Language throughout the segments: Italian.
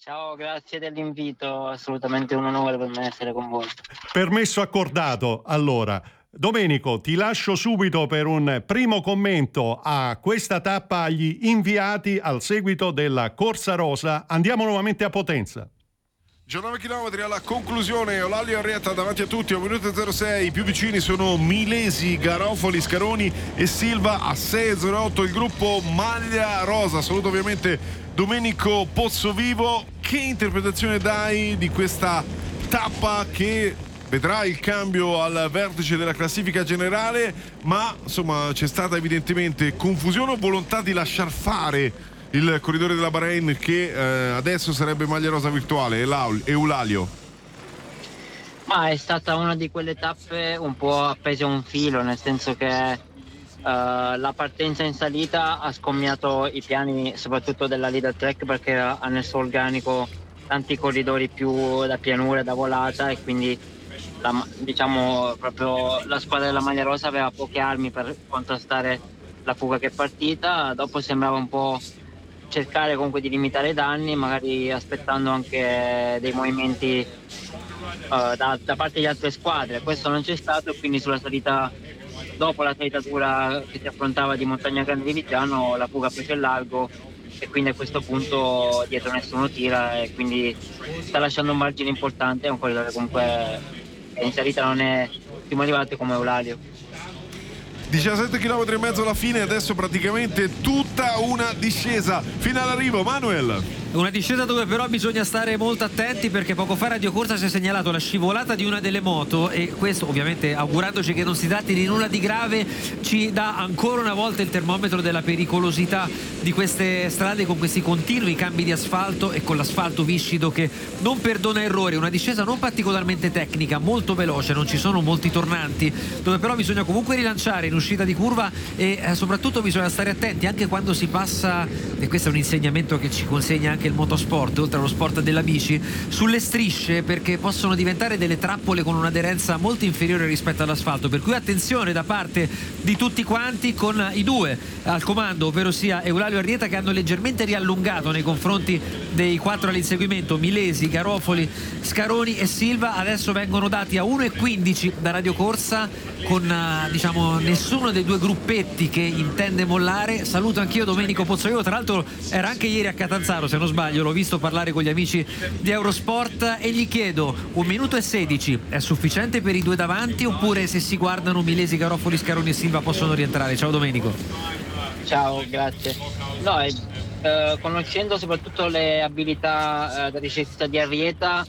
Ciao, grazie dell'invito, assolutamente un onore per me essere con voi. Permesso accordato. Allora, Domenico, ti lascio subito per un primo commento a questa tappa agli inviati al seguito della Corsa Rosa. Andiamo nuovamente a Potenza. 19 km alla conclusione, Eulalia Arrieta davanti a tutti, 1 minuto e 06, più vicini sono Milesi, Garofoli, Scaroni e Silva a 6.08 il gruppo Maglia Rosa. Saluto ovviamente Domenico Pozzovivo. Che interpretazione dai di questa tappa che vedrà il cambio al vertice della classifica generale, ma insomma c'è stata evidentemente confusione o volontà di lasciar fare il corridore della Bahrain che adesso sarebbe maglia rosa virtuale, Eulalio? Ma è stata una di quelle tappe un po' appese a un filo, nel senso che la partenza in salita ha scommiato i piani soprattutto della leader track, perché ha nel suo organico tanti corridori più da pianura, da volata, e quindi diciamo proprio la squadra della maglia rosa aveva poche armi per contrastare la fuga che è partita. Dopo sembrava un po' cercare comunque di limitare i danni, magari aspettando anche dei movimenti da parte di altre squadre. Questo non c'è stato, e quindi sulla salita, dopo la salita dura che si affrontava di Montagna Grande di Viggiano, la fuga ha preso il largo, e quindi a questo punto dietro nessuno tira, e quindi sta lasciando un margine importante. È un corridore comunque che in salita non è primo arrivato come Eulario. 17 km e mezzo alla fine, adesso praticamente tutta una discesa fino all'arrivo. Manuel. Una discesa dove però bisogna stare molto attenti, perché poco fa Radio Corsa si è segnalato la scivolata di una delle moto, e questo ovviamente, augurandoci che non si tratti di nulla di grave, ci dà ancora una volta il termometro della pericolosità di queste strade con questi continui cambi di asfalto e con l'asfalto viscido che non perdona errori. Una discesa non particolarmente tecnica, molto veloce, non ci sono molti tornanti, dove però bisogna comunque rilanciare in uscita di curva, e soprattutto bisogna stare attenti anche quando si passa, e questo è un insegnamento che ci consegna anche il motorsport, oltre allo sport della bici, sulle strisce, perché possono diventare delle trappole con un'aderenza molto inferiore rispetto all'asfalto, per cui attenzione da parte di tutti quanti, con i due al comando, ovvero sia Eulalia Arrieta, che hanno leggermente riallungato nei confronti dei 4 all'inseguimento, Milesi, Garofoli, Scaroni e Silva. Adesso vengono dati a 1,15 da Radio Corsa, con diciamo nessuno dei due gruppetti che intende mollare. Saluto anch'io Domenico Pozzovivo, tra l'altro era anche ieri a Catanzaro se non sbaglio, l'ho visto parlare con gli amici di Eurosport, e gli chiedo: 1 minuto e 16 è sufficiente per i due davanti, oppure se si guardano Milesi, Garofoli, Scaroni e Silva possono rientrare? Ciao Domenico. Ciao, grazie. No, conoscendo soprattutto le abilità da ricetta di Arrieta,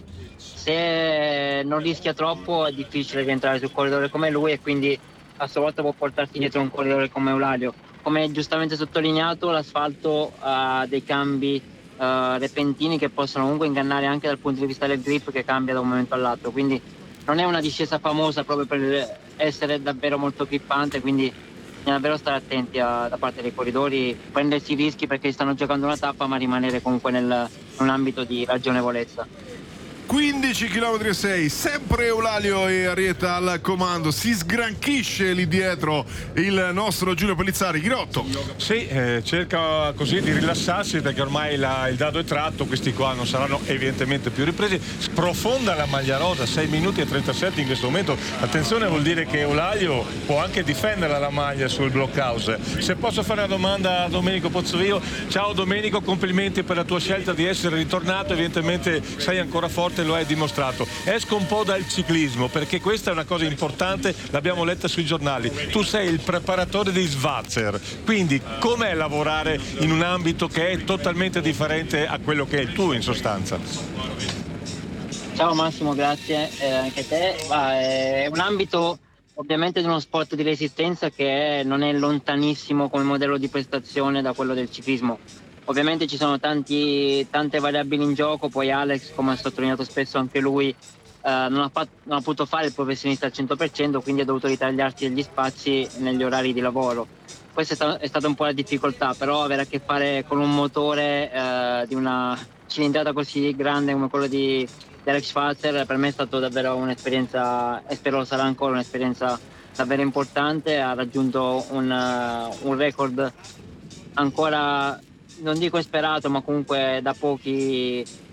se non rischia troppo è difficile rientrare sul corridore come lui, e quindi a sua volta può portarti dietro un corridore come Eulario. Come giustamente sottolineato, l'asfalto ha dei cambi repentini che possono comunque ingannare anche dal punto di vista del grip, che cambia da un momento all'altro, quindi non è una discesa famosa proprio per essere davvero molto grippante, quindi bisogna davvero stare attenti da parte dei corridori, prendersi i rischi perché stanno giocando una tappa, ma rimanere comunque in un ambito di ragionevolezza. 15 km e 6, sempre Eulalio e Arrieta al comando. Si sgranchisce lì dietro il nostro Giulio Pellizzari. Ghirotto. Sì, cerca così di rilassarsi, perché ormai il dado è tratto, questi qua non saranno evidentemente più ripresi. Sprofonda la maglia rosa, 6 minuti e 37 in questo momento. Attenzione, vuol dire che Eulario può anche difendere la maglia sul blockhouse. Se posso fare una domanda a Domenico Pozzovivo. Ciao Domenico, complimenti per la tua scelta di essere ritornato, evidentemente sei ancora forte, lo hai dimostrato. Esco un po' dal ciclismo, perché questa è una cosa importante, l'abbiamo letta sui giornali. Tu sei il preparatore di Schwarzer, quindi com'è lavorare in un ambito che è totalmente differente a quello che è il tuo, in sostanza? Ciao Massimo, grazie anche a te. È un ambito ovviamente di uno sport di resistenza che non è lontanissimo come modello di prestazione da quello del ciclismo. Ovviamente ci sono tante variabili in gioco, poi Alex, come ha sottolineato spesso anche lui, non ha potuto fare il professionista al 100%, quindi ha dovuto ritagliarsi degli spazi negli orari di lavoro. Questa è stata un po' la difficoltà, però avere a che fare con un motore di una cilindrata così grande come quello di Alex Schwarzer, per me è stato davvero un'esperienza, e spero sarà ancora un'esperienza davvero importante. Ha raggiunto un record ancora, non dico sperato, ma comunque da pochi